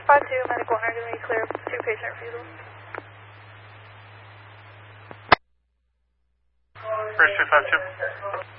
252, medical owner, giving me clear 2 patient refusals. Bridge 252.